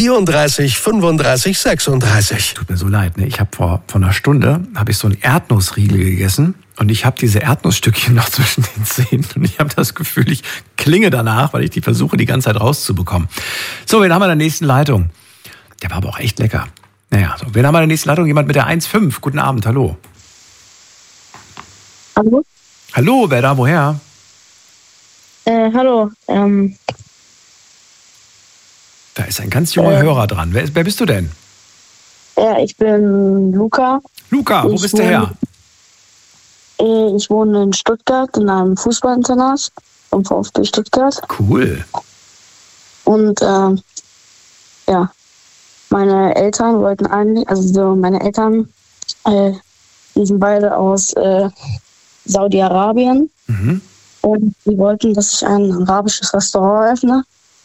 34 35 36. Tut mir so leid, ne? Ich habe vor einer Stunde so einen Erdnussriegel gegessen und ich habe diese Erdnussstückchen noch zwischen den Zähnen und ich habe das Gefühl, ich klinge danach, weil ich die versuche, die ganze Zeit rauszubekommen. So, wen haben wir in der nächsten Leitung? Der war aber auch echt lecker. Naja, so, wen haben wir in der nächsten Leitung? Jemand mit der 1,5. Guten Abend, hallo. Hallo? Hallo, wer da, woher? Hallo. Da ist ein ganz junger Hörer dran. Wer bist du denn? Ja, ich bin Luca. Luca, wo bist du her? Ich wohne in Stuttgart in einem Fußballinternat vom VfB Stuttgart. Cool. Und ja, meine Eltern wollten eigentlich, meine Eltern, die sind beide aus Saudi-Arabien. Mhm. Und die wollten, dass ich ein arabisches Restaurant eröffne.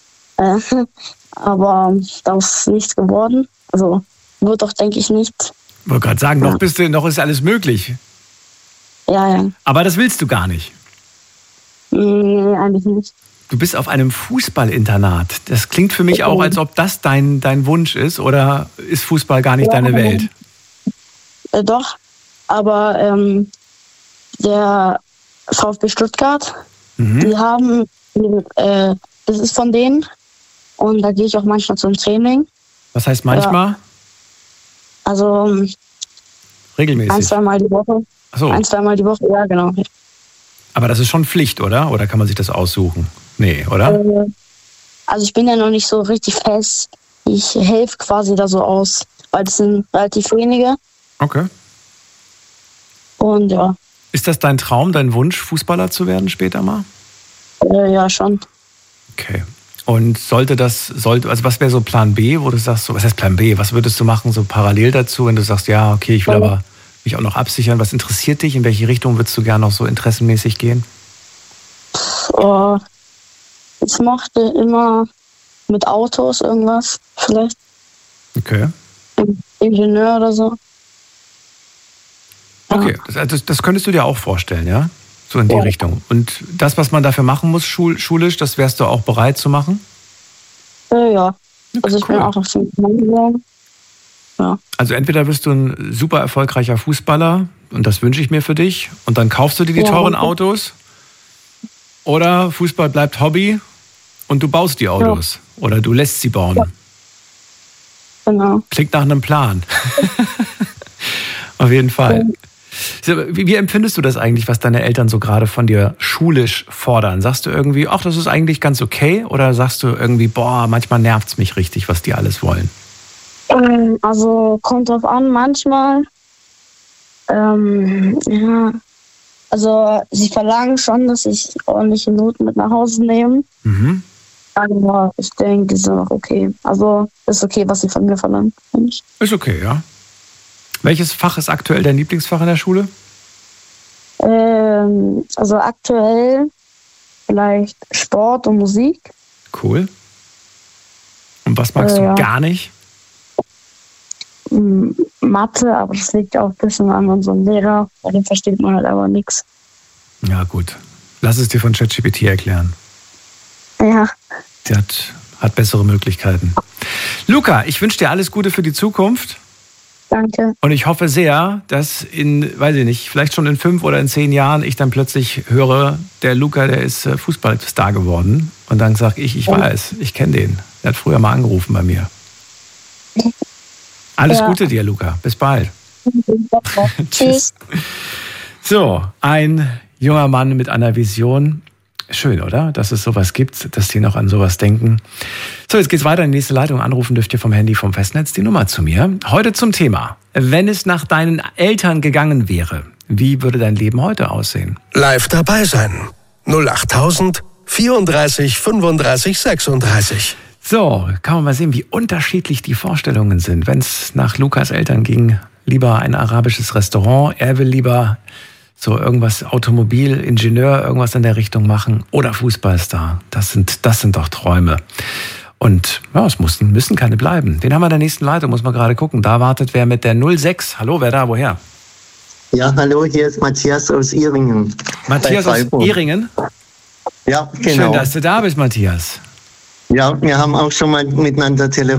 Aber das ist nichts geworden. Also wird doch, denke ich, nichts. Ich wollte gerade sagen, noch ist alles möglich. Ja. Aber das willst du gar nicht. Nee, eigentlich nicht. Du bist auf einem Fußballinternat. Das klingt für mich auch, als ob das dein Wunsch ist. Oder ist Fußball gar nicht deine Welt? Doch, aber der VfB Stuttgart, die haben, das ist von denen. Und da gehe ich auch manchmal zum Training. Was heißt manchmal? Ja. Also regelmäßig? 1-2 Mal die Woche. Ach so. 1-2 Mal die Woche, ja, genau. Aber das ist schon Pflicht, oder? Oder kann man sich das aussuchen? Nee, oder? Also ich bin ja noch nicht so richtig fest. Ich helfe quasi da so aus, weil das sind relativ wenige. Okay. Und ja. Ist das dein Traum, dein Wunsch, Fußballer zu werden später mal? Ja, schon. Okay. Und also was wäre so Plan B, wo du sagst, so, was heißt Plan B? Was würdest du machen, so parallel dazu, wenn du sagst, ja, okay, ich will aber mich auch noch absichern. Was interessiert dich? In welche Richtung würdest du gerne noch so interessenmäßig gehen? Ich mochte immer mit Autos irgendwas, vielleicht. Okay. Ingenieur oder so. Okay, das könntest du dir auch vorstellen, ja? So in die Richtung. Und das, was man dafür machen muss, schulisch, das wärst du auch bereit zu machen? Ja. Also ich bin auch auf dem gegangen. Ja. Also entweder wirst du ein super erfolgreicher Fußballer, und das wünsche ich mir für dich, und dann kaufst du dir die teuren Autos, oder Fußball bleibt Hobby und du baust die Autos. Oder du lässt sie bauen. Ja. Genau. Klingt nach einem Plan. Auf jeden Fall. Wie empfindest du das eigentlich, was deine Eltern so gerade von dir schulisch fordern? Sagst du irgendwie, ach, das ist eigentlich ganz okay? Oder sagst du irgendwie, boah, manchmal nervt's mich richtig, was die alles wollen? Also kommt drauf an, manchmal. Ja. Also sie verlangen schon, dass ich ordentliche Noten mit nach Hause nehme. Mhm. Aber ich denke, ist noch okay. Also ist okay, was sie von mir verlangen. Ist okay, ja. Welches Fach ist aktuell dein Lieblingsfach in der Schule? Also aktuell vielleicht Sport und Musik. Cool. Und was magst du gar nicht? Mathe, aber das liegt auch ein bisschen an unserem Lehrer. Bei dem versteht man halt aber nichts. Ja, gut. Lass es dir von ChatGPT erklären. Ja. Der hat bessere Möglichkeiten. Luca, ich wünsche dir alles Gute für die Zukunft. Danke. Und ich hoffe sehr, dass weiß ich nicht, vielleicht schon in 5 oder in 10 Jahren ich dann plötzlich höre, der Luca, der ist Fußballstar geworden. Und dann sage ich weiß, ich kenne den. Der hat früher mal angerufen bei mir. Alles Gute dir, Luca. Bis bald. Tschüss. So, ein junger Mann mit einer Vision. Schön, oder? Dass es sowas gibt, dass die noch an sowas denken. So, jetzt geht's weiter in die nächste Leitung. Anrufen dürft ihr vom Handy, vom Festnetz die Nummer zu mir. Heute zum Thema: Wenn es nach deinen Eltern gegangen wäre, wie würde dein Leben heute aussehen? Live dabei sein. 08000 34 35 36. So, kann man mal sehen, wie unterschiedlich die Vorstellungen sind. Wenn es nach Lukas Eltern ging, lieber ein arabisches Restaurant, er will lieber so irgendwas Automobilingenieur, irgendwas in der Richtung machen oder Fußballstar. Das sind doch Träume. Und ja, es müssen keine bleiben. Wen haben wir in der nächsten Leitung? Muss man gerade gucken. Da wartet wer mit der 06. Hallo, wer da? Woher? Ja, hallo, hier ist Matthias aus Ihringen. Matthias aus Ihringen? Ja, genau. Schön, dass du da bist, Matthias. Ja, wir haben auch schon mal miteinander telefoniert.